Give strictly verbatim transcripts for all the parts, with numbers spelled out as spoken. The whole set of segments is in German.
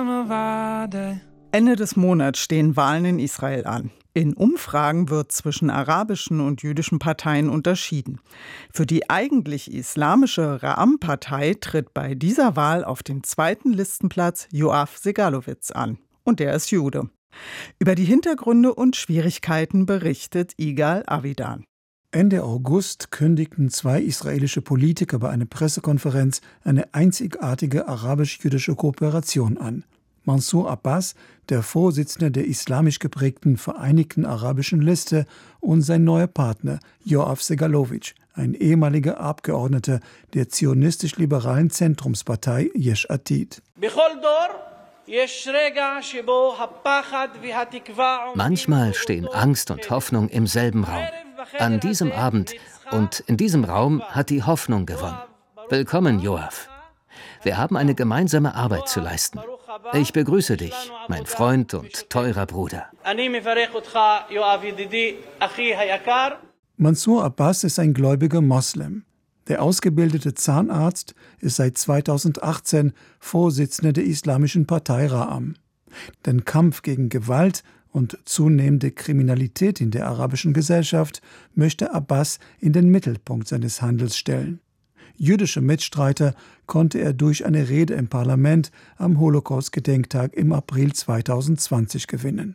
Ende des Monats stehen Wahlen in Israel an. In Umfragen wird zwischen arabischen und jüdischen Parteien unterschieden. Für die eigentlich islamische Ra'am-Partei tritt bei dieser Wahl auf dem zweiten Listenplatz Yoav Segalowitz an. Und der ist Jude. Über die Hintergründe und Schwierigkeiten berichtet Igal Avidan. Ende August kündigten zwei israelische Politiker bei einer Pressekonferenz eine einzigartige arabisch-jüdische Kooperation an. Mansour Abbas, der Vorsitzende der islamisch geprägten Vereinigten Arabischen Liste, und sein neuer Partner Yoav Segalowitsch, ein ehemaliger Abgeordneter der zionistisch-liberalen Zentrumspartei Yesh Atid. Manchmal stehen Angst und Hoffnung im selben Raum. An diesem Abend und in diesem Raum hat die Hoffnung gewonnen. Willkommen, Yoav. Wir haben eine gemeinsame Arbeit zu leisten. Ich begrüße dich, mein Freund und teurer Bruder. Mansour Abbas ist ein gläubiger Moslem. Der ausgebildete Zahnarzt ist seit zweitausendachtzehn Vorsitzender der islamischen Partei Ra'am. Den Kampf gegen Gewalt und zunehmende Kriminalität in der arabischen Gesellschaft möchte Abbas in den Mittelpunkt seines Handels stellen. Jüdische Mitstreiter konnte er durch eine Rede im Parlament am Holocaust-Gedenktag im April zweitausendzwanzig gewinnen.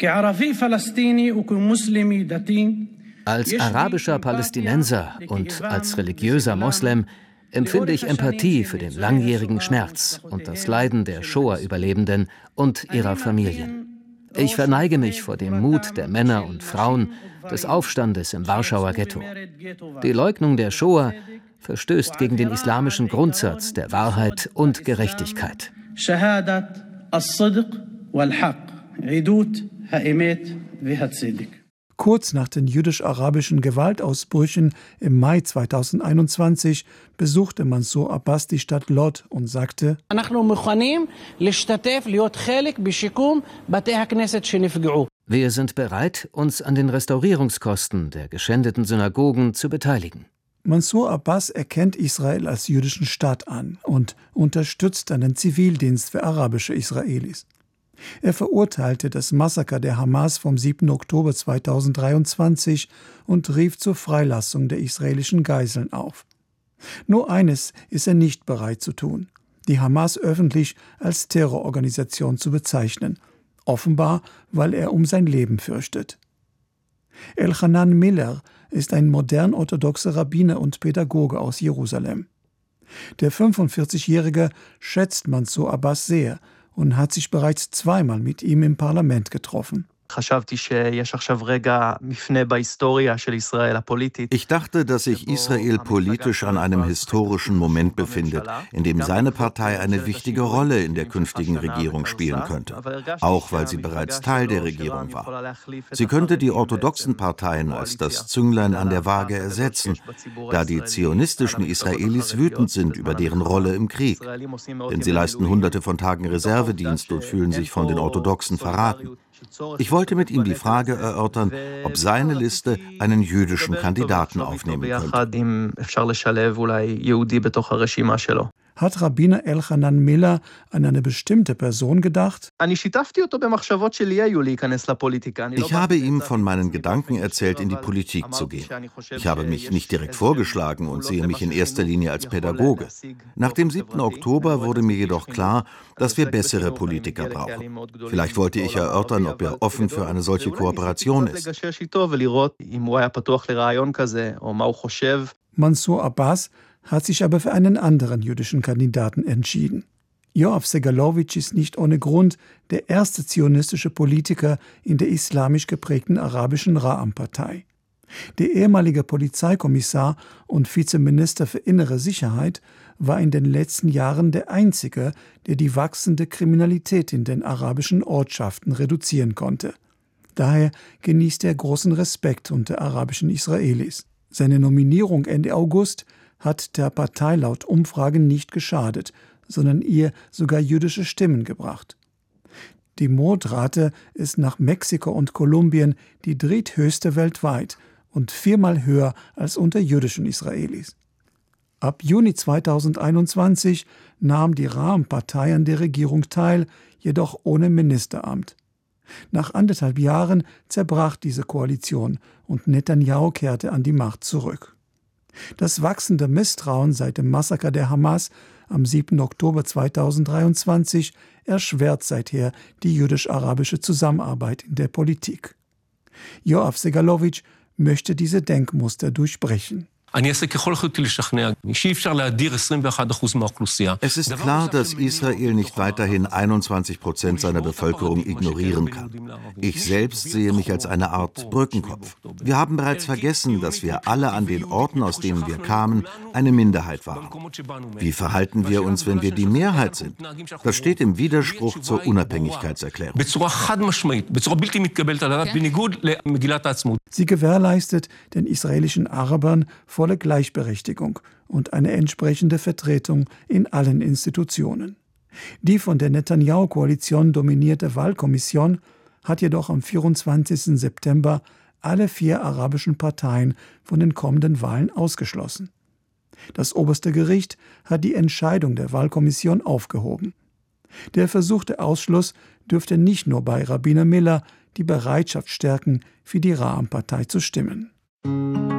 Als arabischer Palästinenser und als religiöser Moslem empfinde ich Empathie für den langjährigen Schmerz und das Leiden der Shoah-Überlebenden und ihrer Familien. Ich verneige mich vor dem Mut der Männer und Frauen des Aufstandes im Warschauer Ghetto. Die Leugnung der Shoah verstößt gegen den islamischen Grundsatz der Wahrheit und Gerechtigkeit. Kurz nach den jüdisch-arabischen Gewaltausbrüchen im Mai zweitausendeinundzwanzig besuchte Mansour Abbas die Stadt Lod und sagte: Wir sind bereit, uns an den Restaurierungskosten der geschändeten Synagogen zu beteiligen. Mansour Abbas erkennt Israel als jüdischen Staat an und unterstützt einen Zivildienst für arabische Israelis. Er verurteilte das Massaker der Hamas vom siebten Oktober zweitausenddreiundzwanzig und rief zur Freilassung der israelischen Geiseln auf. Nur eines ist er nicht bereit zu tun: die Hamas öffentlich als Terrororganisation zu bezeichnen, offenbar, weil er um sein Leben fürchtet. Elchanan Miller ist ein modern-orthodoxer Rabbiner und Pädagoge aus Jerusalem. Der fünfundvierzigjährige schätzt Mansour Abbas sehr und hat sich bereits zweimal mit ihm im Parlament getroffen. Ich dachte, dass sich Israel politisch an einem historischen Moment befindet, in dem seine Partei eine wichtige Rolle in der künftigen Regierung spielen könnte, auch weil sie bereits Teil der Regierung war. Sie könnte die orthodoxen Parteien als das Zünglein an der Waage ersetzen, da die zionistischen Israelis wütend sind über deren Rolle im Krieg. Denn sie leisten hunderte von Tagen Reservedienst und fühlen sich von den Orthodoxen verraten. Ich wollte mit ihm die Frage erörtern, ob seine Liste einen jüdischen Kandidaten aufnehmen könnte. Hat Rabbiner Elchanan Miller an eine bestimmte Person gedacht? Ich habe ihm von meinen Gedanken erzählt, in die Politik zu gehen. Ich habe mich nicht direkt vorgeschlagen und sehe mich in erster Linie als Pädagoge. Nach dem siebten Oktober wurde mir jedoch klar, dass wir bessere Politiker brauchen. Vielleicht wollte ich erörtern, ob er offen für eine solche Kooperation ist. Mansour Abbas hat sich aber für einen anderen jüdischen Kandidaten entschieden. Yoav Segalowitsch ist nicht ohne Grund der erste zionistische Politiker in der islamisch geprägten arabischen Ra'am-Partei. Der ehemalige Polizeikommissar und Vizeminister für innere Sicherheit war in den letzten Jahren der Einzige, der die wachsende Kriminalität in den arabischen Ortschaften reduzieren konnte. Daher genießt er großen Respekt unter arabischen Israelis. Seine Nominierung Ende August hat der Partei laut Umfragen nicht geschadet, sondern ihr sogar jüdische Stimmen gebracht. Die Mordrate ist nach Mexiko und Kolumbien die dritthöchste weltweit und viermal höher als unter jüdischen Israelis. Ab Juni zweitausendeinundzwanzig nahm die Ra'am-Partei an der Regierung teil, jedoch ohne Ministeramt. Nach anderthalb Jahren zerbrach diese Koalition und Netanjahu kehrte an die Macht zurück. Das wachsende Misstrauen seit dem Massaker der Hamas am siebten Oktober zweitausenddreiundzwanzig erschwert seither die jüdisch-arabische Zusammenarbeit in der Politik. Yoav Segalowitsch möchte diese Denkmuster durchbrechen. Es ist klar, dass Israel nicht weiterhin einundzwanzig Prozent seiner Bevölkerung ignorieren kann. Ich selbst sehe mich als eine Art Brückenkopf. Wir haben bereits vergessen, dass wir alle an den Orten, aus denen wir kamen, eine Minderheit waren. Wie verhalten wir uns, wenn wir die Mehrheit sind? Das steht im Widerspruch zur Unabhängigkeitserklärung. Sie gewährleistet den israelischen Arabern volle Gleichberechtigung und eine entsprechende Vertretung in allen Institutionen. Die von der Netanjahu-Koalition dominierte Wahlkommission hat jedoch am vierundzwanzigsten September alle vier arabischen Parteien von den kommenden Wahlen ausgeschlossen. Das oberste Gericht hat die Entscheidung der Wahlkommission aufgehoben. Der versuchte Ausschluss dürfte nicht nur bei Rabbiner Miller die Bereitschaft stärken, für die Ra'am-Partei zu stimmen.